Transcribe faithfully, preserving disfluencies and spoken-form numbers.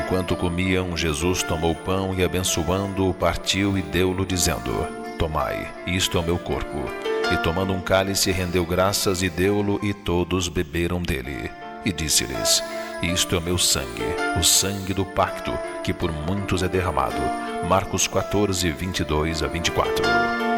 Enquanto comiam, Jesus tomou o pão e, abençoando-o, partiu e deu-lo, dizendo: Tomai, isto é o meu corpo. E tomando um cálice, rendeu graças e deu-lo, e todos beberam dele. E disse-lhes: Isto é o meu sangue, o sangue do pacto, que por muitos é derramado. Marcos quatorze, vinte e dois a vinte e quatro.